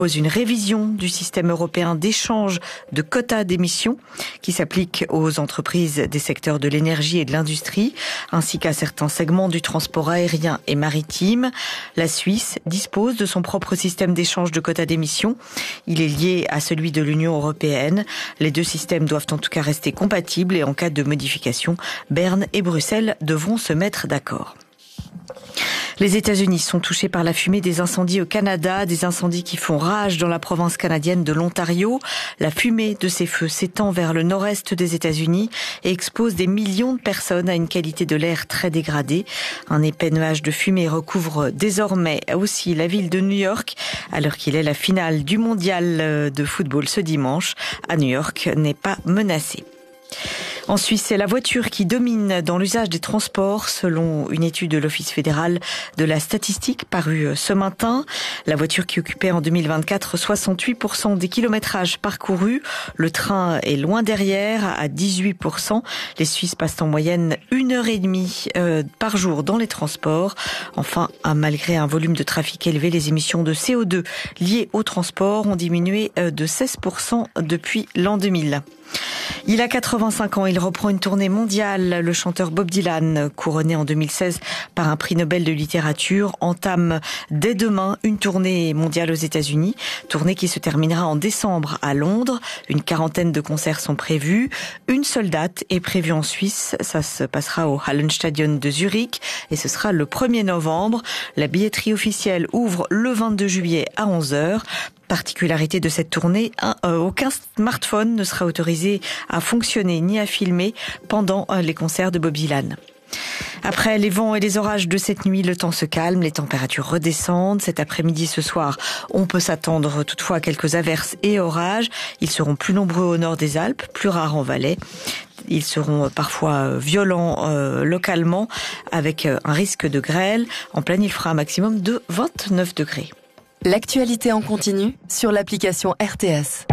Une révision du système européen d'échange de quotas d'émissions qui s'applique aux entreprises des secteurs de l'énergie et de l'industrie, ainsi qu'à certains segments du transport aérien et maritime. La Suisse dispose de son propre système d'échange de quotas d'émissions. Il est lié à celui de l'Union européenne. Les deux systèmes doivent en tout cas rester compatibles et en cas de modification, Berne et Bruxelles devront se mettre d'accord. Les États-Unis sont touchés par la fumée des incendies au Canada, des incendies qui font rage dans la province canadienne de l'Ontario. La fumée de ces feux s'étend vers le nord-est des États-Unis et expose des millions de personnes à une qualité de l'air très dégradée. Un épais nuage de fumée recouvre désormais aussi la ville de New York, alors qu'il est la finale du mondial de football ce dimanche. À New York n'est pas menacée. En Suisse, c'est la voiture qui domine dans l'usage des transports, selon une étude de l'Office fédéral de la statistique parue ce matin. La voiture qui occupait en 2024 68% des kilométrages parcourus. Le train est loin derrière, à 18%. Les Suisses passent en moyenne 1h30 par jour dans les transports. Enfin, malgré un volume de trafic élevé, les émissions de CO2 liées au transport ont diminué de 16% depuis l'an 2000. Il a 85 ans, il reprend une tournée mondiale. Le chanteur Bob Dylan, couronné en 2016 par un prix Nobel de littérature, entame dès demain une tournée mondiale aux États-Unis. Tournée qui se terminera en décembre à Londres. Une quarantaine de concerts sont prévus. Une seule date est prévue en Suisse. Ça se passera au Hallenstadion de Zurich et ce sera le 1er novembre. La billetterie officielle ouvre le 22 juillet à 11h. Particularité de cette tournée, aucun smartphone ne sera autorisé à fonctionner ni à filmer pendant les concerts de Bob Dylan. Après les vents et les orages de cette nuit, le temps se calme, les températures redescendent. Cet après-midi, ce soir, on peut s'attendre toutefois à quelques averses et orages. Ils seront plus nombreux au nord des Alpes, plus rares en Valais. Ils seront parfois violents localement, avec un risque de grêle. En pleine, il fera un maximum de 29 degrés. L'actualité en continu sur l'application RTS.